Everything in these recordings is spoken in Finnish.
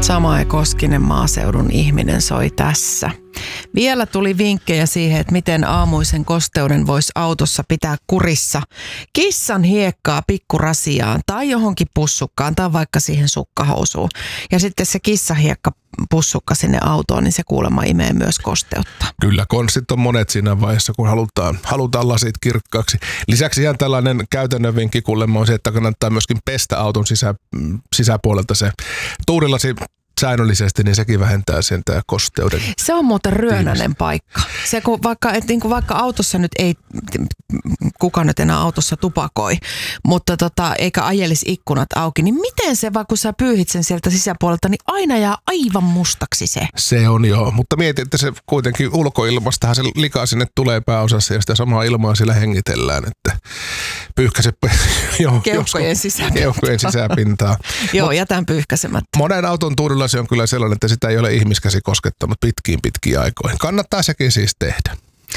Samae Koskinen, maaseudun ihminen, soi tässä. Vielä tuli vinkkejä siihen, että miten aamuisen kosteuden voisi autossa pitää kurissa. Kissan hiekkaa pikkurasiaan tai johonkin pussukkaan tai vaikka siihen sukkahousuun. Ja sitten se kissahiekka pussukka sinne autoon, niin se kuulemma imee myös kosteutta. Kyllä, konstit on monet siinä vaiheessa, kun halutaan lasit kirkkaaksi. Lisäksi ihan tällainen käytännön vinkki kuulemma on se, että kannattaa myöskin pestä auton sisäpuolelta se tuurilasi säännöllisesti, niin sekin vähentää sen tämä kosteuden. Se on muuten ryönäinen paikka. Se, kun vaikka autossa nyt ei, kuka nyt enää autossa tupakoi, mutta eikä ajelisi ikkunat auki, niin miten se, vaikka kun sä pyyhit sen sieltä sisäpuolelta, niin aina jää aivan mustaksi se. Se on joo, mutta mieti, että se kuitenkin ulkoilmastahan se lika sinne tulee pääosassa ja sitä samaa ilmaa siellä hengitellään, että pyyhkäse keuhkojen sisäpintaa. Joo, jätän pyyhkäsemättä. Monen auton tuurilla se on kyllä sellainen, että sitä ei ole ihmiskäsi koskettanut pitkiin aikoihin. Kannattaa sekin siis tehdä.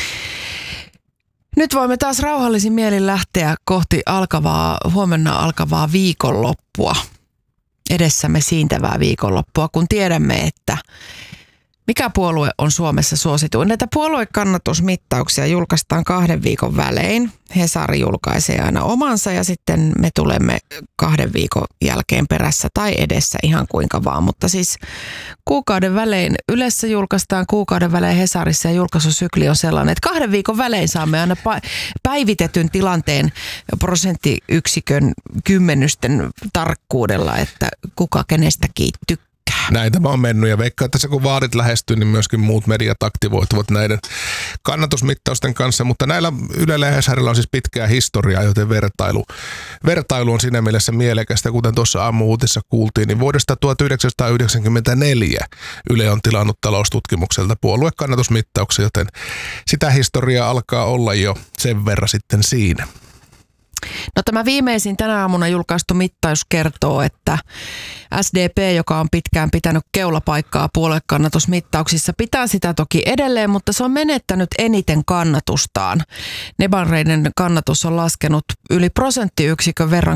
Nyt voimme taas rauhallisin mielin lähteä kohti huomenna alkavaa viikonloppua. Edessämme siintävää viikonloppua, kun tiedämme, että mikä puolue on Suomessa suosituin. Näitä puoluekannatusmittauksia julkaistaan 2 viikon välein. Hesari julkaisee aina omansa ja sitten me tulemme 2 viikon jälkeen perässä tai edessä ihan kuinka vaan. Mutta siis kuukauden välein Ylessä julkaistaan, kuukauden välein Hesarissa ja julkaisusykli on sellainen, että 2 viikon välein saamme aina päivitetyn tilanteen prosenttiyksikön kymmenysten tarkkuudella, että kuka kenestäkin tykkää. Näin tämä on mennyt ja veikkaa, että se kun vaalit lähestyy, niin myöskin muut mediat aktivoituvat näiden kannatusmittausten kanssa, mutta näillä Ylellä ja Hesarilla on siis pitkää historiaa, joten vertailu on siinä mielessä mielekästä. Kuten tuossa aamu-uutissa kuultiin, niin vuodesta 1994 Yle on tilannut taloustutkimukselta puoluekannatusmittauksia, joten sitä historiaa alkaa olla jo sen verran sitten siinä. No tämä viimeisin tänä aamuna julkaistu mittaus kertoo, että SDP, joka on pitkään pitänyt keulapaikkaa puoluekannatusmittauksissa, pitää sitä toki edelleen, mutta se on menettänyt eniten kannatustaan. Demareiden kannatus on laskenut yli prosenttiyksikön verran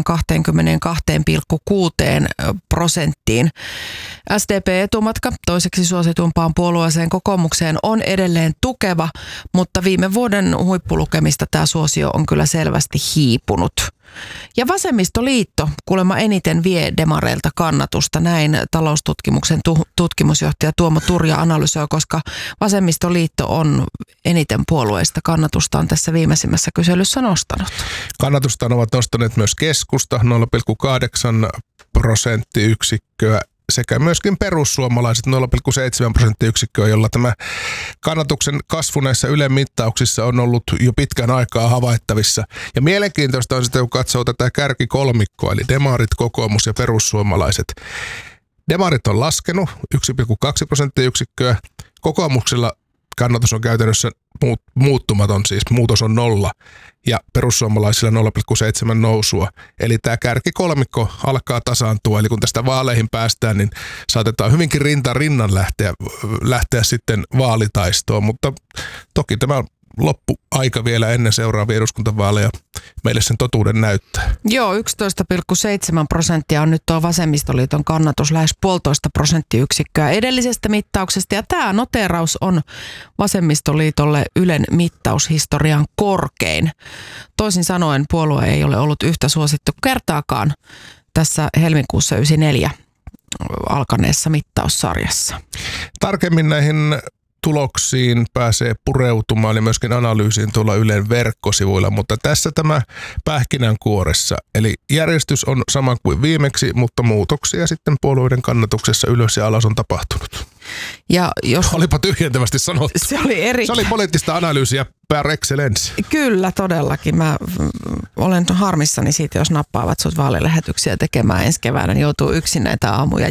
22,6%. SDP-etumatka toiseksi suositumpaan puolueeseen kokoomukseen on edelleen tukeva, mutta viime vuoden huippulukemista tämä suosio on kyllä selvästi hiipunut. Ja Vasemmistoliitto kuulemma eniten vie demareilta kannatusta, näin taloustutkimuksen tutkimusjohtaja Tuomo Turja analysoi, koska Vasemmistoliitto on eniten puolueista kannatustaan tässä viimeisimmässä kyselyssä nostanut. Kannatustaan ovat nostaneet myös keskusta 0,8 prosenttiyksikköä sekä myöskin perussuomalaiset 0,7 prosenttiyksikköä, jolla tämä kannatuksen kasvu näissä Ylen mittauksissa on ollut jo pitkän aikaa havaittavissa. Ja mielenkiintoista on sitten, kun katsoo tätä kärkikolmikkoa, eli demarit, kokoomus ja perussuomalaiset. Demarit on laskenut 1,2 prosenttiyksikköä, kokoomuksella kannatus on käytännössä muuttumaton, siis muutos on 0 ja perussuomalaisilla 0,7 nousua. Eli tämä kärkikolmikko alkaa tasaantua, eli kun tästä vaaleihin päästään, niin saatetaan hyvinkin rinta rinnan lähteä sitten vaalitaistoon, mutta toki tämä loppuaika vielä ennen seuraavia eduskuntavaaleja meille sen totuuden näyttää. Joo, 11,7% on nyt tuo Vasemmistoliiton kannatus, lähes 1,5 prosenttiyksikköä edellisestä mittauksesta. Ja tämä noteraus on Vasemmistoliitolle Ylen mittaushistorian korkein. Toisin sanoen puolue ei ole ollut yhtä suosittu kertaakaan tässä helmikuussa 1994 alkaneessa mittaussarjassa. Tarkemmin näihin tuloksiin pääsee pureutumaan ja myöskin analyysiin tuolla Ylen verkkosivuilla, mutta tässä tämä pähkinänkuoressa. Eli järjestys on sama kuin viimeksi, mutta muutoksia sitten puolueiden kannatuksessa ylös ja alas on tapahtunut. Ja jos olipa tyhjentävästi sanottu. Se oli poliittista analyysiä per excellence. Kyllä, todellakin. Mä olen harmissani siitä, jos nappaavat sut vaalilähetyksiä tekemään ensi keväänä, niin joutuu yksin näitä aamuja